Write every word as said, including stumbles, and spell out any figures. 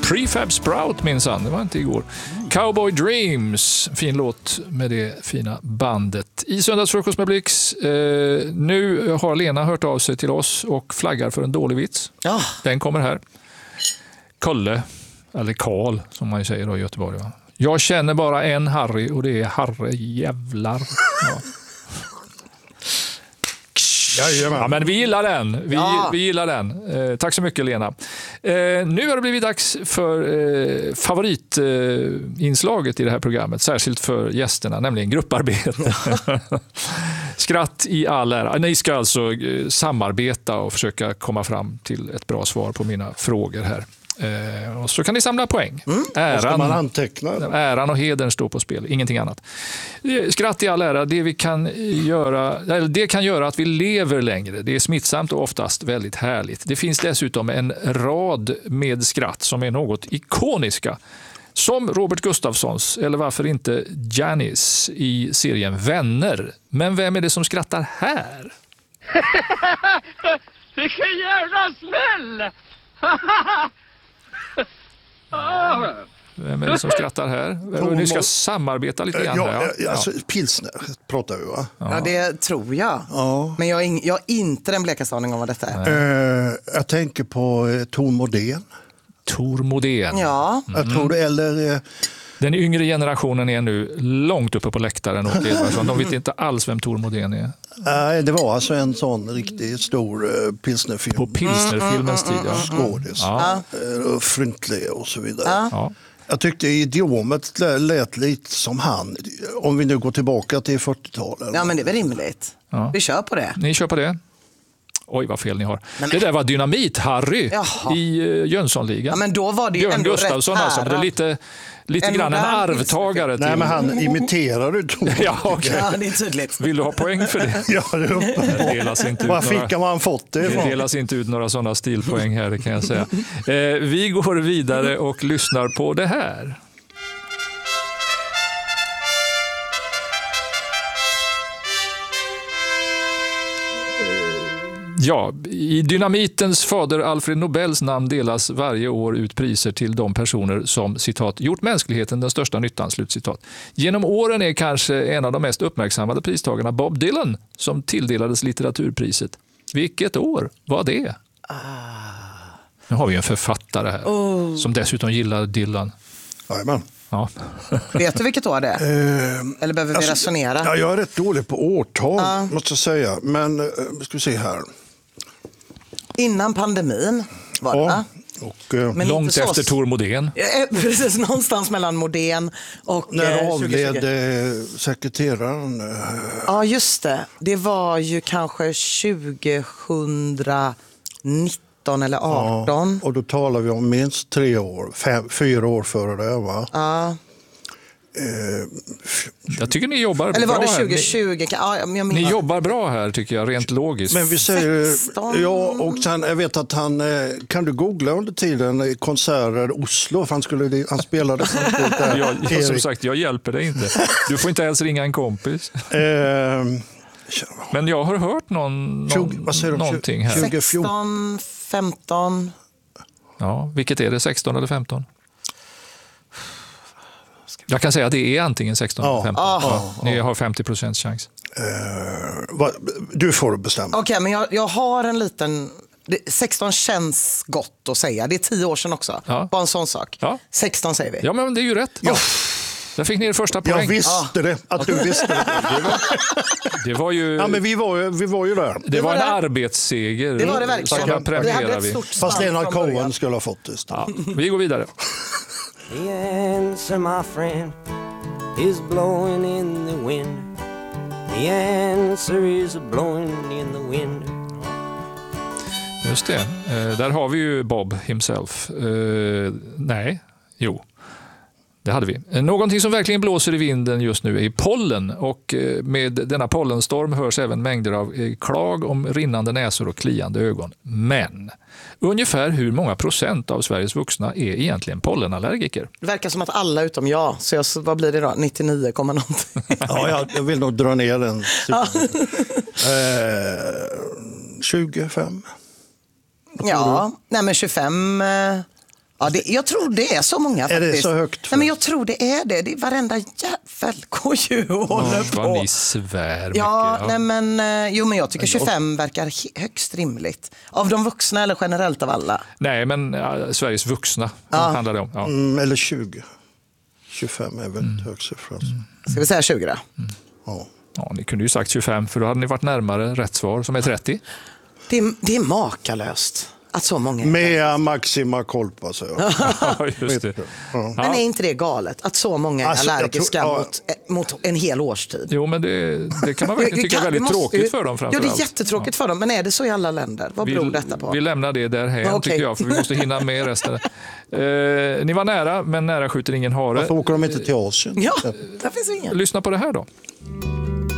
Prefab Sprout minsann, det var inte igår. Cowboy Dreams, fin låt med det fina bandet. I söndagsfrukost med Blix. Eh, nu har Lena hört av sig till oss och flaggar för en dålig vits. Ja. Den kommer här. Kalle, eller Karl som man ju säger då i Göteborg. Va? Jag känner bara en Harry och det är Harry jävlar. Ja. Ja, men vi gillar den. Vi, ja. vi gillar den. Eh, tack så mycket, Lena. Eh, nu har det blivit dags för eh, favoritinslaget eh, i det här programmet, särskilt för gästerna, nämligen grupparbete. Skratt i all ära. Ni ska alltså eh, samarbeta och försöka komma fram till ett bra svar på mina frågor här. Eh, och så kan ni samla poäng. Mm. Äran, man anteckna, äran och hedern står på spel, ingenting annat. Skratt i all ära, det vi kan göra, det kan göra att vi lever längre. Det är smittsamt och oftast väldigt härligt. Det finns dessutom en rad med skratt som är något ikoniska. Som Robert Gustafssons, eller varför inte Janice i serien Vänner. Men vem är det som skrattar här? Vilken jävla smäll! Vem är det som skrattar här? Ni ska samarbeta lite grann här. Ja, alltså, pilsner pratar vi, va? Ja, det tror jag. Ja. Men jag har, ing- jag har inte den blekaste aning om vad detta är. Uh, jag tänker på uh, Tor Modén. Tor Modén. Ja. Mm. Jag tror det, eller... Uh, Den yngre generationen är nu långt uppe på läktaren. Och de vet inte alls vem Tor Modén är. Nej, det var alltså en sån riktigt stor uh, pilsnerfilm. På pilsnerfilmens tid, ja. Skådis. Ja. Uh, Fryntlig och så vidare. Ja. Jag tyckte idiomet lät lite som han. Om vi nu går tillbaka till fyrtiotalet. Ja, men det är väl rimligt. Ja. Vi kör på det. Ni kör på det. Oj, vad fel ni har. Men, det där var Dynamit-Harry i uh, Jönssonligan. Ja, men då var det ju Björn ändå Gustafsson, alltså. Det är lite, lite grann en arvtagare. Nej, till... men han imiterar du Tor. Ja, okay. Ja, det är tydligt. Vill du ha poäng för det? Ja, det är delas inte ut Var fick några... man fått det ifrån? Det delas inte ut några sådana stilpoäng här, kan jag säga. Eh, vi går vidare och lyssnar på det här. Ja, i Dynamitens fader Alfred Nobels namn delas varje år ut priser till de personer som, citat, gjort mänskligheten den största nyttan, slutcitat. Genom åren är kanske en av de mest uppmärksammade pristagarna Bob Dylan, som tilldelades litteraturpriset. Vilket år var det? Ah. Nu har vi en författare här oh. som dessutom gillar Dylan. Jajamän. Ja. Vet du vilket år det är? Uh, Eller behöver vi alltså, resonera? Ja, jag är rätt dålig på årtal, uh. måste jag säga. Men uh, ska vi se här. Innan pandemin var ja. det. Och, uh, långt så... efter Tor Modén. Precis, någonstans mellan Modén och... När eh, avled sekreteraren? Uh... Ja, just det. Det var ju kanske tjugohundranitton eller arton. Ja, och då talar vi om minst tre år, fem, fyra år före det, va? Ja. Eh, jag tycker ni jobbar eller var bra det tjugohundratjugo? Ni, ja, jag menar... ni jobbar bra här, tycker jag, rent logiskt. Men vi säger, sexton ja, och sen, jag vet att han, kan du googla under tiden konserter Oslo, för han, skulle, han spelade där. jag, jag, som sagt, jag hjälper dig inte. Du får inte ens ringa en kompis. Eh, Men jag har hört någon, någon, tjugo, vad säger du, någonting här. sexton, femton Ja, vilket är det? sexton eller femton? Jag kan säga att det är antingen sexton eller femton. Ja. Ja, ni har femtio procent chans. Uh, vad, du får bestämma. Okej, okay, men jag, jag har en liten... Det, sexton känns gott att säga. Det är tio år sedan också. Ja. Bara en sån sak. Ja. sexton säger vi. Ja, men det är ju rätt. Ja. Där fick ni det första poäng. Jag visste ja. det, att du visste det. Det var, det var ju... Ja, men vi var, vi var ju där. Det, det var, var en det. arbetsseger. Det var det verkligen. Sådana premierar vi. Fast Lena Cohen skulle ha fått det. Ja. Vi går vidare. The answer, my friend, is blowing in the wind. The answer is blowing in the wind. Just det. Eh, där har vi ju Bob himself. Eh, nej, jo. Det hade vi. Någonting som verkligen blåser i vinden just nu är pollen, och med denna pollenstorm hörs även mängder av klag om rinnande näsor och kliande ögon. Men ungefär hur många procent av Sveriges vuxna är egentligen pollenallergiker? Det verkar som att alla utom jag, så jag, vad blir det då? nittionio komma någonting. Ja, jag vill nog dra ner den. eh, tjugofem Ja, nej men tjugofem Ja, det, jag tror det är så många faktiskt. Är det så högt? Nej, men jag tror det är det. Det är varenda jävel kodjur håller ja, på. Vad ni svär mycket. Ja, Ja. nej, men, jo, men jag tycker tjugofem verkar högst rimligt. Av de vuxna eller generellt av alla? Nej, men ja, Sveriges vuxna ja. handlar det om. Ja. Mm, eller tjugo. tjugofem är väl mm. hög siffra. Mm. Ska vi säga tjugo då? Mm. Ja. Ja, ni kunde ju sagt tjugofem, för då hade ni varit närmare rätt svar som är trettio. Det är, det är makalöst. Att så många Med Maxima Kolpa, så jag. Ja, just det. Ja. Men är inte det galet? Att så många är alltså, allergiska tror, ja. mot, mot en hel årstid. Jo, men det, det kan man verkligen tycka är väldigt måste, tråkigt för dem. Ja, det är jättetråkigt ja. för dem. Men är det så i alla länder? Vad beror vi, detta på? Vi lämnar det därhän, ja, okay. tycker jag. För vi måste hinna med resten. eh, ni var nära, men nära skjuter ingen hare. Varför åker de inte till Asien? Ja, där finns ingen. Lyssna på det här då.